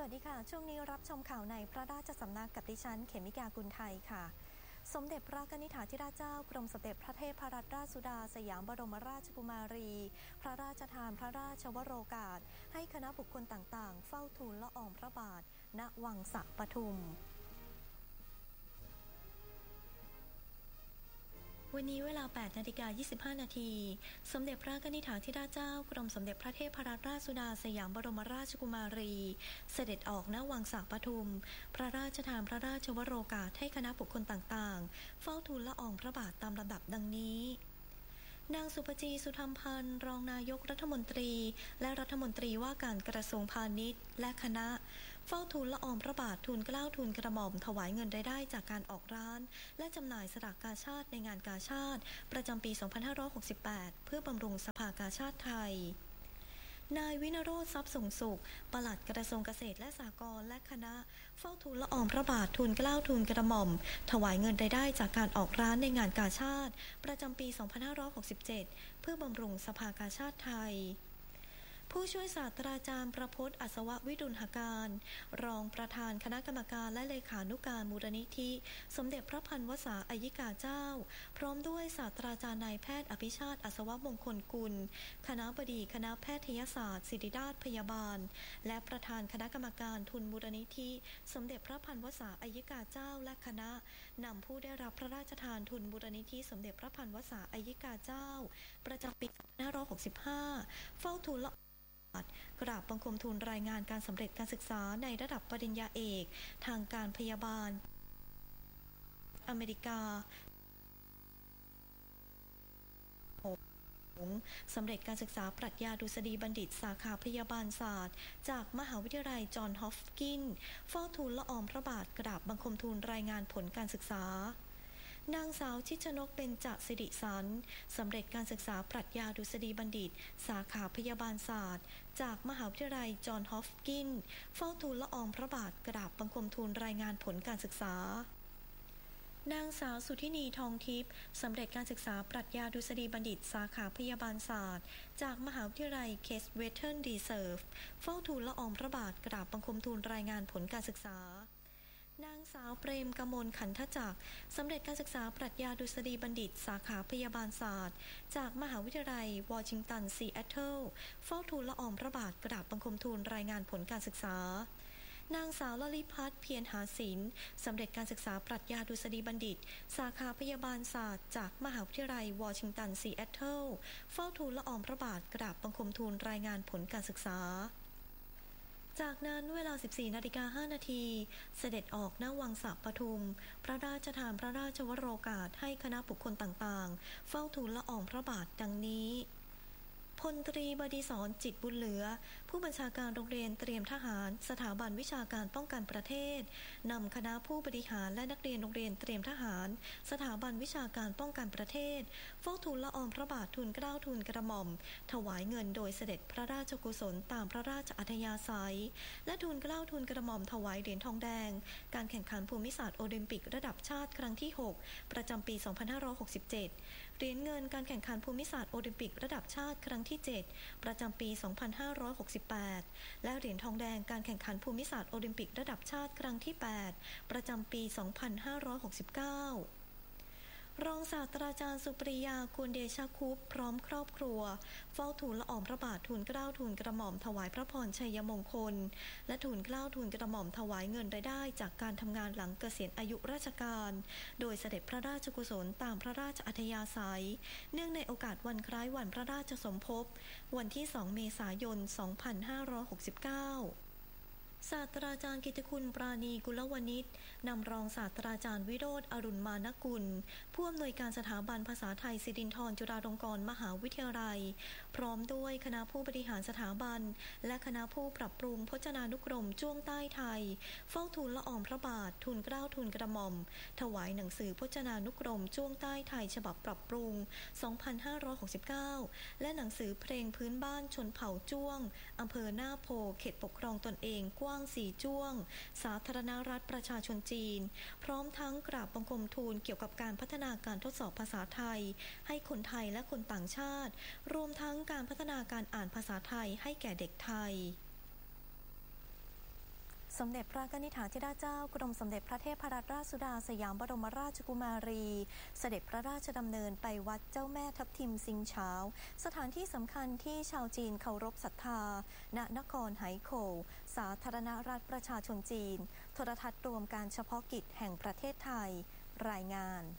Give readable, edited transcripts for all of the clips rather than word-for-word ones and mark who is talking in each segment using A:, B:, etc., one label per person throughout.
A: วัสดีค่ะช่วงนี้รับชมข่าวในพระราชสำนักกับดิฉันเขมิกากุลไทยค่ะสมเด็จพระนิธิถาธิราชเจ้ากรมสมเด็จพระเทพรัตนราชสุดาสยามบรมราชกุมารีพระราชทานพระราชวโรกาสให้คณะบุคคลต่างๆเฝ้าทูลละอองพระบาทณวังสะปทุมวันนี้เวลา 8:25 นาทีสมเด็จพระนิธิถาธิราชเจ้ากรมสมเด็จพระเทพรัตนราชสุดาสยามบรมราชกุมารีเสด็จออกณวังสะปทุมพระราชทานพระราชวโรกาสให้คณะบุคคลต่างๆเฝ้าทูลละอองพระบาทตามลำดับดังนี้นางสุภจีสุธรรมพันธ์รองนายกรัฐมนตรีและรัฐมนตรีว่าการกระทรวงพาณิชย์และคณะเฝ้าทูลละอองพระบาททูลเกล้าทูลกระหม่อมถวายเงินรายได้จากการออกร้านและจำหน่ายสลากกาชาดในงานกาชาดประจำปี 2568 เพื่อบำรุงสภากาชาดไทยนายวินโรจน์ทรัพย์ส่งสุขปลัดกระทรวงเกษตรและสหกรณ์และคณะเฝ้าทูลละอองพระบาททูลเกล้าทูลกระหม่อมถวายเงินรายได้จากการออกร้านในงานกาชาดประจำปี 2567 เพื่อบำรุงสภากาชาดไทยผู้ช่วยศาสตราจารย์ประพจน์อัศววิดุลหการรองประธานคณะกรรมการและเลขานุการมูลนิธิสมเด็จพระพันวษาอัยยิกาเจ้าพร้อมด้วยศาสตราจารย์นายแพทย์อภิชาติอัศวมงคลกุลคณบดีคณะแพทยศาสตร์ศิริราชพยาบาลและประธานคณะกรรมการทุนมูลนิธิสมเด็จพระพันวษาอัยยิกาเจ้าและคณะนำผู้ได้รับพระราชทานทุนมูลนิธิสมเด็จพระพันวษาอัยยิกาเจ้าประจำปี 2565 เฝ้าทูลละกราบบังคมทูลรายงานการสำเร็จการศึกษาในระดับปริญญาเอกทางการพยาบาลอเมริกาสำเร็จการศึกษาปรัชญาดุษฎีบัณฑิตสาขาพยาบาลศาสตร์จากมหาวิทยาลัยจอห์นฮอปกินส์เฝ้าทูลละอองพระบาทกราบบังคมทูลรายงานผลการศึกษานางสาวชิชนกเบญจสิริสันสำเร็จการศึกษาปรัชญาดุษฎีบัณฑิตสาขาพยาบาลศาสตร์จากมหาวิทยาลัยจอห์นฮอปกินส์เฝ้าทูลละอองพระบาทกราบบังคมทูลรายงานผลการศึกษานางสาวสุธินีทองทิพย์สำเร็จการศึกษาปรัชญาดุษฎีบัณฑิตสาขาพยาบาลศาสตร์จากมหาวิทยาลัยเคสเวเทิร์นรีเซิร์ฟเฝ้าทูลละอองพระบาทกราบบังคมทูลรายงานผลการศึกษานางสาวเปรมกมลขันธจักรสำเร็จการศึกษาปรัชญาดุษฎีบัณฑิตสาขาพยาบาลศาสตร์จากมหาวิทยาลัยวอชิงตันซีแอตเทิลเฝ้าทูลละอองพระบาทกราบบังคมทูลรายงานผลการศึกษานางสาวลลิพัฒน์เพียรหาศิลป์สำเร็จการศึกษาปรัชญาดุษฎีบัณฑิตสาขาพยาบาลศาสตร์จากมหาวิทยาลัยวอชิงตันซีแอตเทิลเฝ้าทูลละอองพระบาทกราบบังคมทูลรายงานผลการศึกษาจากนั้นเวลา 14:05 นาทีเสด็จออกณวังสะปทุมพระราชทานพระราชวโรกาสให้คณะบุคคลต่างๆเฝ้าทูลละอองพระบาทดังนี้พลตรีบดิศรจิตบุญเหลือผู้บัญชาการโรงเรียนเตรียมทหารสถาบันวิชาการป้องกันประเทศนำคณะผู้บริหารและนักเรียนโรงเรียนเตรียมทหารสถาบันวิชาการป้องกันประเทศเฝ้าทูลละอองพระบาททูลเกล้าทูลกระหม่อมถวายเงินโดยเสด็จพระราชกุศลตามพระราชอัธยาศัยและทูลเกล้าทูลกระหม่อมถวายเหรียญทองแดงการแข่งขันภูมิศาสตร์โอลิมปิกระดับชาติครั้งที่ 6 ประจำปี 2567 เหรียญเงินการแข่งขันภูมิศาสตร์โอลิมปิกระดับชาติครั้งที่ 7 ประจำปี 2568 และเหรียญทองแดงการแข่งขันภูมิศาสตร์โอลิมปิกระดับชาติครั้งที่ 8 ประจำปี 2569รองศาสตราจารย์สุปริยากุลเดชคุปพร้อมครอบครัวเฝ้าทูลละอองพระบาททูลเกล้าทูลกระหม่อมถวายพระพรชัยมงคลและทูลเกล้าทูลกระหม่อมถวายเงินรายได้จากการทำงานหลังเกษียณอายุราชการโดยเสด็จพระราชกุศลตามพระราชอัธยาศัยเนื่องในโอกาสวันคล้ายวันพระราชสมภพวันที่ 2 เมษายน 2569ศาสตราจารย์กิตติคุณปราณีกุลวณิชนำรองศาสตราจารย์วิโรจน์อรุณมานกุลผู้อำนวยการสถาบันภาษาไทยสิรินธรจุฬาลงกรณ์มหาวิทยาลัยพร้อมด้วยคณะผู้บริหารสถาบันและคณะผู้ปรับปรุงพจนานุกรมจ้วงใต้ไทยเฝ้าทูลละอองพระบาททูลเกล้าทูลกระหม่อมถวายหนังสือพจนานุกรมจ้วงใต้ไทยฉบับปรับปรุง 2569 และหนังสือเพลงพื้นบ้านชนเผ่าจ้วงอำเภอหน้าโพเขตปกครองตนเองกว้างสีจ้วงสาธารณรัฐประชาชนจีนพร้อมทั้งกราบบังคมทูลเกี่ยวกับการพัฒนาการทดสอบภาษาไทยให้คนไทยและคนต่างชาติรวมทั้งการพัฒนาการอ่านภาษาไทยให้แก่เด็กไทยสมเด็จพระนิธิถาธิราชเจ้ากรมสมเด็จพระเทพรัตนราชสุดาสยามบรมราชกุมารีเสด็จพระราชดำเนินไปวัดเจ้าแม่ทับทิมซิงเฉาสถานที่สำคัญที่ชาวจีนเคารพศรัทธาณนครไหโขวสาธารณรัฐประชาชนจีนโทรทัศน์รวมการเฉพาะกิจแห่งประเทศไทยรายงาน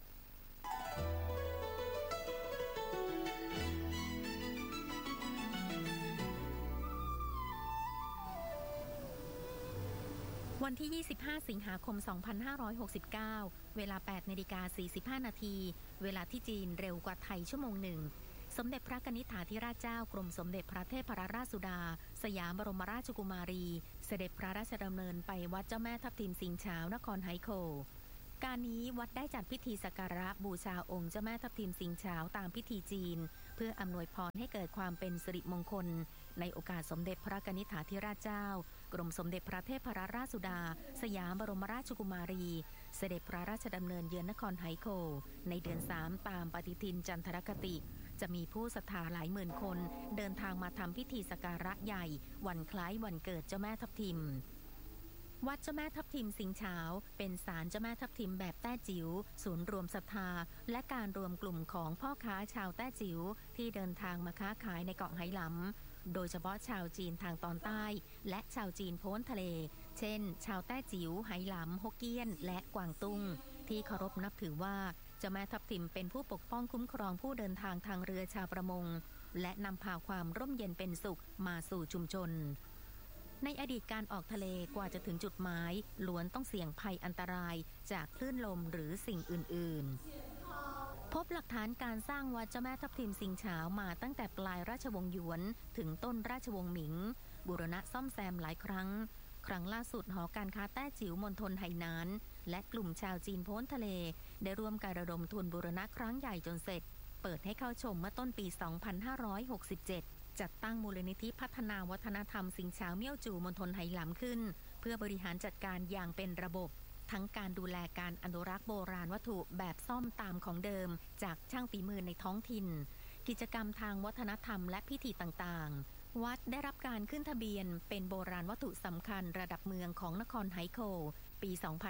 B: วันที่ 25 สิงหาคม 2569 เวลา 8:45 นาทีเวลาที่จีนเร็วกว่าไทยชั่วโมงหนึ่งสมเด็จพระนิธิถาธิราชเจ้ากรมสมเด็จพระเทพรัตนราชสุดาสยามบรมราชกุมารีเสด็จพระราชดำเนินไปวัดเจ้าแม่ทับทิมซิงเฉานครไหโขวการนี้วัดได้จัดพิธีสักการะบูชาองค์เจ้าแม่ทับทิมซิงเฉาตามพิธีจีนเพื่ออำนวยพรให้เกิดความเป็นสิริมงคลในโอกาสสมเด็จพระนิธิถาธิราชเจ้ากรมสมเด็จพระเทพรัตนราชสุดาสยามบรมราชกุมารีเสด็จพระราชดำเนินเยือนนครไหโขวในเดือน 3 ตามปฏิทินจันทรคติจะมีผู้ศรัทธาหลายหมื่นคนเดินทางมาทำพิธีสักการะใหญ่วันคล้ายวันเกิดเจ้าแม่ทับทิมวัดเจ้าแม่ทับทิมซิงเฉาเป็นศาลเจ้าแม่ทับทิมแบบแต้จิ๋วศูนย์รวมศรัทธาและการรวมกลุ่มของพ่อค้าชาวแต้จิ๋วที่เดินทางมาค้าขายในเกาะไหหลำโดยเฉพาะชาวจีนทางตอนใต้และชาวจีนโพ้นทะเลเช่นชาวแต้จิ๋วไหหลำฮกเกี้ยนและกวางตุ้งที่เคารพนับถือว่าเจ้าแม่ทับทิมเป็นผู้ปกป้องคุ้มครองผู้เดินทางทางเรือชาวประมงและนำพาความร่มเย็นเป็นสุขมาสู่ชุมชนในอดีตการออกทะเลกว่าจะถึงจุดหมายล้วนต้องเสี่ยงภัยอันตรายจากคลื่นลมหรือสิ่งอื่นๆพบหลักฐานการสร้างวัดเจ้าแม่ทับทิมซิงเฉามาตั้งแต่ปลายราชวงศ์หยวนถึงต้นราชวงศ์หมิงบูรณะซ่อมแซมหลายครั้งล่าสุดหอการค้าแต้จิ๋วมณฑลไหหนานและกลุ่มชาวจีนโพ้นทะเลได้ร่วมการระดมทุนบูรณะครั้งใหญ่จนเสร็จเปิดให้เข้าชมเมื่อต้นปี 2567จัดตั้งมูลนิธิพัฒนาวัฒนธรรมซิงเฉาเมี่ยวจูมณฑลไหหลำขึ้นเพื่อบริหารจัดการอย่างเป็นระบบทั้งการดูแลการอนุรักษ์โบราณวัตถุแบบซ่อมตามของเดิมจากช่างฝีมือในท้องถิ่นกิจกรรมทางวัฒนธรรมและพิธีต่างๆวัดได้รับการขึ้นทะเบียนเป็นโบราณวัตถุสำคัญระดับเมืองของนครไหโขวปี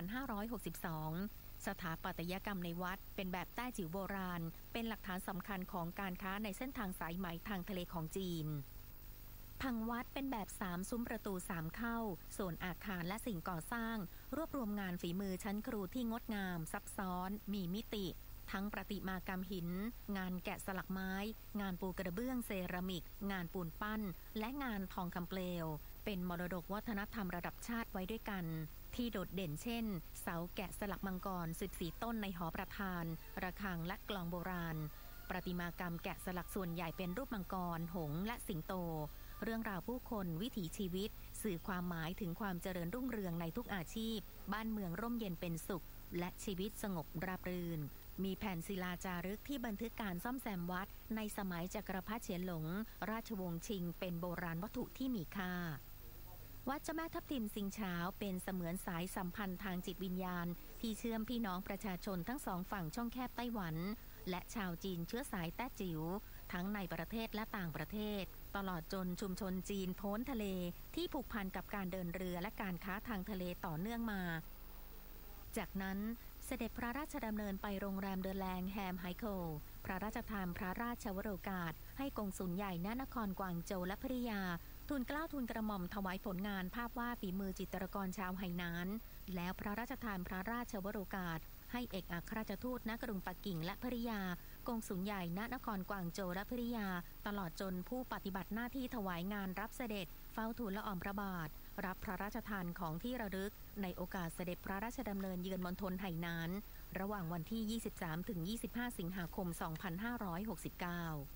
B: 2562สถาปัตยกรรมในวัดเป็นแบบแต้จิ๋วโบราณเป็นหลักฐานสำคัญของการค้าในเส้นทางสายไหมทางทะเลของจีนผังวัดเป็นแบบ3ซุ้มประตู3เข้าส่วนอาคารและสิ่งก่อสร้างรวบรวมงานฝีมือชั้นครูที่งดงามซับซ้อนมีมิติทั้งประติมากรรมหินงานแกะสลักไม้งานปูกระเบื้องเซรามิกงานปูนปั้นและงานทองคำเปลวเป็นมรดกวัฒนธรรมระดับชาติไว้ด้วยกันที่โดดเด่นเช่นเสาแกะสลักมังกร14ต้นในหอประธานระฆังและกลองโบราณประติมากรรมแกะสลักส่วนใหญ่เป็นรูปมังกรหงส์และสิงโตเรื่องราวผู้คนวิถีชีวิตสื่อความหมายถึงความเจริญรุ่งเรืองในทุกอาชีพบ้านเมืองร่มเย็นเป็นสุขและชีวิตสงบราบรื่นมีแผ่นศิลาจารึกที่บันทึกการซ่อมแซมวัดในสมัยจักรพรรดิเฉียนหลงราชวงศ์ชิงเป็นโบราณวัตถุที่มีค่าวัดเจ้าแม่ทับทิมซิงเฉาเป็นเสมือนสายสัมพันธ์ทางจิตวิญญาณที่เชื่อมพี่น้องประชาชนทั้งสองฝั่งช่องแคบไต้หวันและชาวจีนเชื้อสายแต้จิ๋วทั้งในประเทศและต่างประเทศตลอดจนชุมชนจีนโพ้นทะเลที่ผูกพันกับการเดินเรือและการค้าทางทะเลต่อเนื่องมาจากนั้นเสด็จพระราชดำเนินไปโรงแรมเดอะแลงแฮมไหโขวพระราชทานพระราชวโรกาสให้กงสุลใหญ่ณนครกวางโจวและภริยาทูลเกล้าทูลกระหม่อมถวายผลงานภาพวาดฝีมือจิตรกรชาวไหหนานแล้วพระราชทานพระราชวโรกาสให้เอกอัครราชทูตณกรุงปักกิ่งและภริยากงสุลใหญ่ณนครกวางโจวและภริยาตลอดจนผู้ปฏิบัติหน้าที่ถวายงานรับเสด็จเฝ้าทูลละอองพระบาทรับพระราชทานของที่ระลึกในโอกาสเสด็จพระราชดำเนินเยือนมณฑลไหหนานระหว่างวันที่ 23-25 สิงหาคม 2569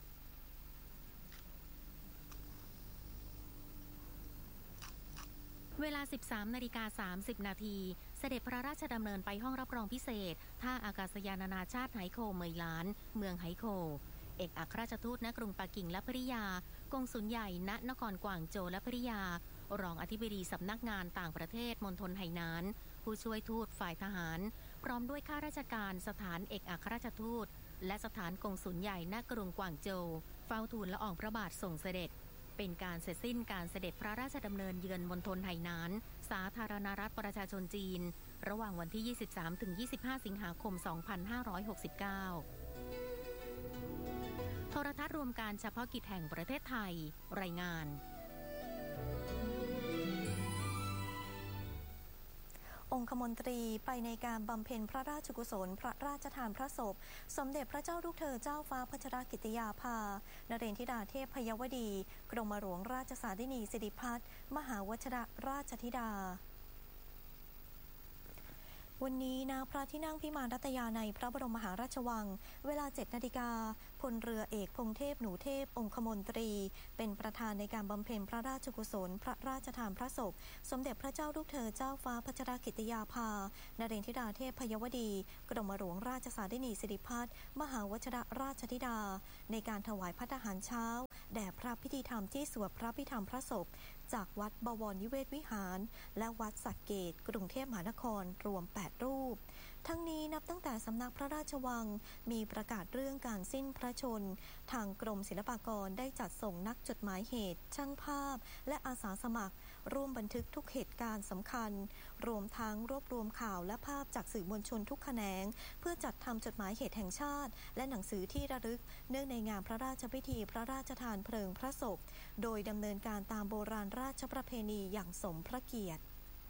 B: เวลา 13:30 นาทีเสด็จพระราชดำเนินไปห้องรับรองพิเศษท่าอากาศยานนานาชาติไหโขวเหมยหลานเมืองไหโขวเอกอัครราชทูตณกรุงปักกิ่งและภริยากงสุลใหญ่ณนครกวางโจวและภริยารองอธิบดีสำนักงานต่างประเทศมณฑลไหหนานผู้ช่วยทูตฝ่ายทหารพร้อมด้วยข้าราชการสถานเอกอัครราชทูตและสถานกงสุลใหญ่ณกรุงกวางโจวเฝ้าทูลละอองพระบาทส่งเสด็จเป็นการเสร็จสิ้นการเสด็จพระราชดำเนินเยือนมณฑลไหหนานสาธารณรัฐประชาชนจีนระหว่างวันที่ 23-25 สิงหาคม 2569 โทรทัศน์รวมการเฉพาะกิจแห่งประเทศไทยรายงาน
A: องคมนตรีไปในการบำเพ็ญพระราชกุศลพระราชทานพระศพสมเด็จพระเจ้าลูกเธอเจ้าฟ้าพัชรกิติยาภานเรนธิดาเทพพยวดีกรมหลวงราชสาธินีสิริพัฒน์มหาวชิรราชธิดาวันนี้ณพระที่นั่งพิมานรัตยาในพระบรมมหาราชวังเวลา 7 นาฬิกาพลเรือเอกพงเทพหนูเทพองคมนตรีเป็นประธานในการบำเพ็ญพระราชกุศลพระราชทานพระศพสมเด็จพระเจ้าลูกเธอเจ้าฟ้าพัชรกิติยาภานเรนธิดาเทพพยวดีกรมหลวงราชสาธินีสิริพัฒน์มหาวชิรราชธิดาในการถวายภัตตาหารเช้าแด่พระพิธีธรรมที่สวดพระพิธรรมพระศพจากวัดบวรนิเวศวิหารและวัดสักเกตกรุงเทพมหานครรวม 8 รูปทั้งนี้นับตั้งแต่สำนักพระราชวังมีประกาศเรื่องการสิ้นพระชนทางกรมศิลปากรได้จัดส่งนักจดหมายเหตุช่างภาพและอาสาสมัครร่วมบันทึกทุกเหตุการณ์สำคัญรวมทั้งรวบรวมข่าวและภาพจากสื่อมวลชนทุกแขนงเพื่อจัดทำจดหมายเหตุแห่งชาติและหนังสือที่ระลึกเนื่องในงานพระราชพิธีพระราชทานเพลิงพระศพโดยดำเนินการตามโบราณราชประเพณีอย่างสมพระเกียรติ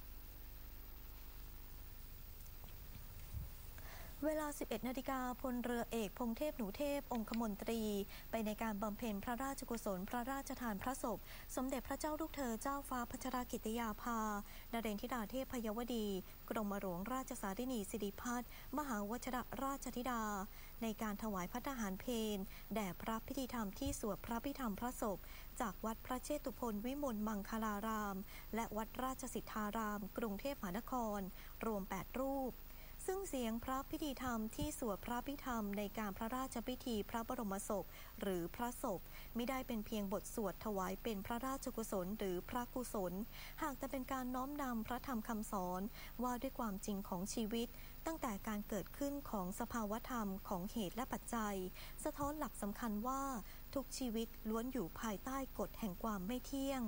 A: เวลา 11 นาฬิกาพลเรือเอกพงเทพหนูเทพองคมนตรีไปในการบำเพ็ญพระราชกุศลพระราชทานพระศพสมเด็จพระเจ้าลูกเธอเจ้าฟ้าพัชรกิติยาภานเรนธิดาเทพพยวดีกรมหลวงราชสาธินีสิริพัฒน์มหาวชิรราชธิดาในการถวายภัตตาหารเพลแด่พระพิธีธรรมที่สวดพระพิธรรมพระศพจากวัดพระเชตุพนวิมลมังคลารามและวัดราชสิทธารามกรุงเทพมหานครรวม 8 รูปซึ่งเสียงพระพิธีธรรมที่สวดพระพิธรรมในการพระราชพิธีพระบรมศพหรือพระศพมิได้เป็นเพียงบทสวดถวายเป็นพระราชกุศลหรือพระกุศลหากแต่เป็นการน้อมนำพระธรรมคำสอนว่าด้วยความจริงของชีวิตตั้งแต่การเกิดขึ้นของสภาวธรรมของเหตุและปัจจัยสะท้อนหลักสำคัญว่าทุกชีวิตล้วนอยู่ภายใต้กฎแห่งความไม่เที่ยง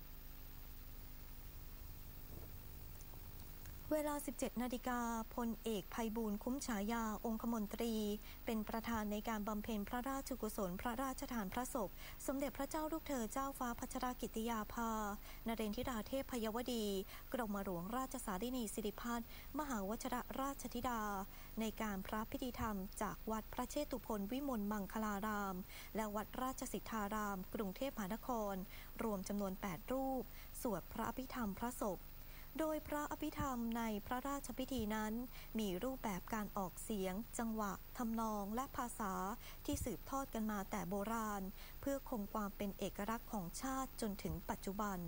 A: เวลา 17 นาฬิกาพลเอกไพบูลย์คุ้มฉายาองคมนตรีเป็นประธานในการบำเพ็ญพระราชกุศลพระราชทานพระศพสมเด็จพระเจ้าลูกเธอเจ้าฟ้าพัชรกิติยาภานเรนธิดาเทพพยวดีกรมหลวงราชสาธินีสิริพัฒน์มหาวชิรราชธิดาในการพระพิธีธรรมจากวัดพระเชตุพนวิมลมังคลารามและวัดราชสิทธารามกรุงเทพมหานครรวมจำนวน 8 รูปสวดพระอภิธรรมพระศพโดยพระอภิธรรมในพระราชพิธีนั้นมีรูปแบบการออกเสียงจังหวะทำนองและภาษาที่สืบทอดกันมาแต่โบราณเพื่อคงความเป็นเอกลักษณ์ของชาติจนถึงปัจจุบัน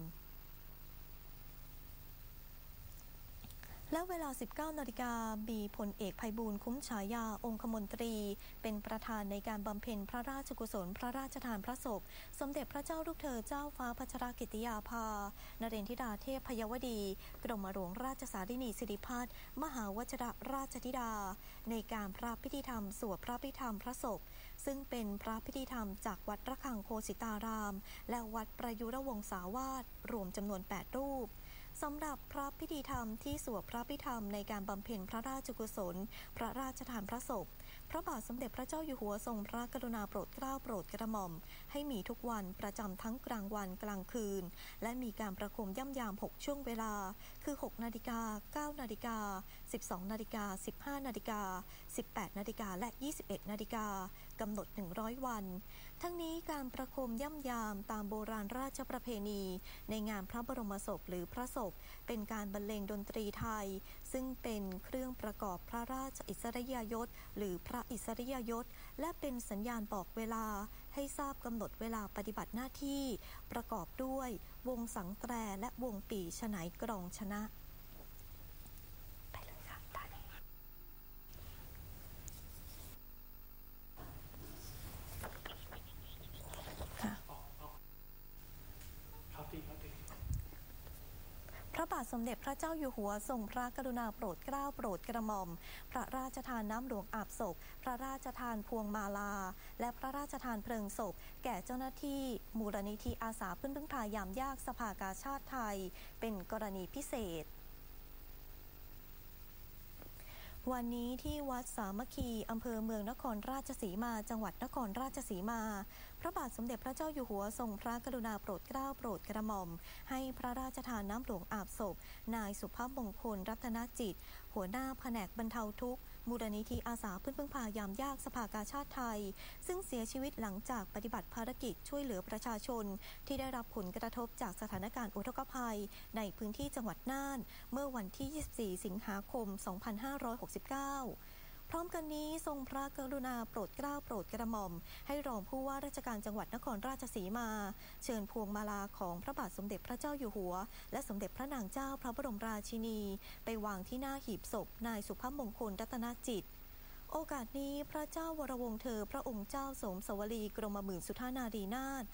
A: และเวลา 19 นาฬิกามีพลเอกไพบูลย์คุ้มฉายาองคมนตรีเป็นประธานในการบำเพ็ญพระราชกุศลพระราชทานพระศพสมเด็จพระเจ้าลูกเธอเจ้าฟ้าพัชรกิติยาภานเรนธิดาเทพพยวดีกรมหลวงราชสาธินีสิริพัฒน์มหาวชิรราชธิดาในการพระพิธีธรรมสวดพระพิธรรมพระศพซึ่งเป็นพระพิธีธรรมจากวัดระฆังโคสิตารามและวัดประยุรวงศาวาสรวมจำนวน 8 รูปสำหรับพระพิธีธรรมที่สวดพระพิธรรมในการบำเพ็ญพระราชกุศลพระราชทานพระศพพระบาทสมเด็จพระเจ้าอยู่หัวทรงพระกรุณาโปรดเกล้าโปรดกระหม่อมให้มีทุกวันประจำทั้งกลางวันกลางคืนและมีการประโคมย่ำยาม 6 ช่วงเวลาคือ 6 นาฬิกา 9 นาฬิกา 12 นาฬิกา 15 นาฬิกา 18 นาฬิกาและ 21 นาฬิกากำหนด 100 วันทั้งนี้การประโคมย่ำยามตามโบราณราชประเพณีในงานพระบรมศพหรือพระศพเป็นการบรรเลงดนตรีไทยซึ่งเป็นเครื่องประกอบพระราชอิสริยยศหรือพระอิสริยยศและเป็นสัญญาณบอกเวลาให้ทราบกำหนดเวลาปฏิบัติหน้าที่ประกอบด้วยวงสังแตรและวงปี่ฉไนกรองชนะไปเลยค่ะพระบบาทสมเด็จพระเจ้าอยู่หัวทรงพระกรุณาโปรดเกล้าโปรดกระหม่อมพระราชทานน้ำหลวงอาบศพพระราชทานพวงมาลาและพระราชทานเพลิงศพแก่เจ้าหน้าที่มูลนิธิอาสาพึ่งพายามยากสภากาชาดไทยเป็นกรณีพิเศษวันนี้ที่วัดสามัคคีอำเภอเมืองนครราชสีมาจังหวัดนครราชสีมาพระบาทสมเด็จพระเจ้าอยู่หัวทรงพระกรุณาโปรดเกล้าโปรดกระหม่อมให้พระราชทานน้ำหลวงอาบศพนายสุภาพมงคลรัตนจิตหัวหน้าแผนกบรรเทาทุกข์มูลนิธิอาสาพึ่งพายามยากสภากาชาดไทยซึ่งเสียชีวิตหลังจากปฏิบัติภารกิจช่วยเหลือประชาชนที่ได้รับผลกระทบจากสถานการณ์อุทกภัยในพื้นที่จังหวัดน่านเมื่อวันที่ 24 สิงหาคม 2569 พร้อมกันนี้ทรงพระกรุณาโปรดเกล้าโปรดกระหม่อมให้รองผู้ว่าราชการจังหวัดนครราชสีมาเชิญพวงมาลาของพระบาทสมเด็จพระเจ้าอยู่หัวและสมเด็จพระนางเจ้าพระบรมราชินีไปวางที่หน้าหีบศพนายสุภาพมงคลรัตนจิตโอกาสนี้พระเจ้าวรวงศ์เธอพระองค์เจ้าสมสวลีกรมหมื่นสุธานารีนาถ